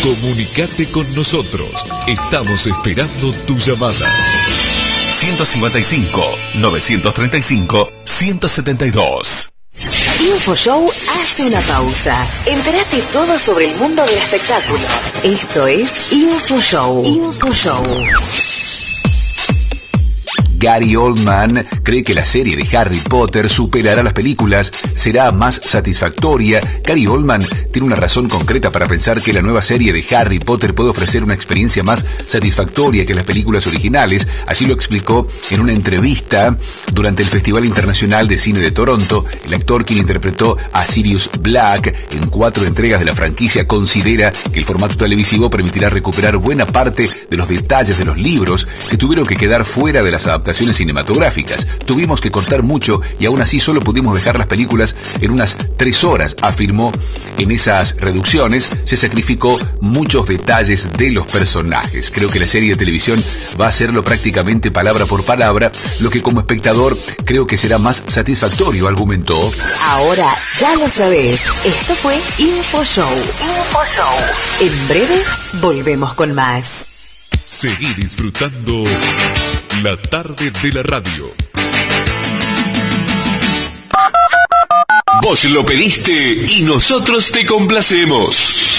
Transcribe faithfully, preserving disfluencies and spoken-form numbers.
Comunicate con nosotros. Estamos esperando tu llamada. ciento cincuenta y cinco, novecientos treinta y cinco, ciento setenta y dos. InfoShow hace una pausa. Entérate todo sobre el mundo del espectáculo. Esto es InfoShow. InfoShow. Gary Oldman cree que la serie de Harry Potter superará las películas, será más satisfactoria. Gary Oldman tiene una razón concreta para pensar que la nueva serie de Harry Potter puede ofrecer una experiencia más satisfactoria que las películas originales. Así lo explicó en una entrevista durante el Festival Internacional de Cine de Toronto. El actor, quien interpretó a Sirius Black en cuatro entregas de la franquicia, considera que el formato televisivo permitirá recuperar buena parte de los detalles de los libros que tuvieron que quedar fuera de las adaptaciones cinematográficas. Tuvimos que cortar mucho y aún así solo pudimos dejar las películas en unas tres horas, afirmó. En esas reducciones se sacrificó muchos detalles de los personajes. Creo que la serie de televisión va a hacerlo prácticamente palabra por palabra, lo que como espectador creo que será más satisfactorio, argumentó. Ahora ya lo sabés. Esto fue InfoShow. InfoShow. En breve volvemos con más. Seguí disfrutando la tarde de la radio. Vos lo pediste y nosotros te complacemos.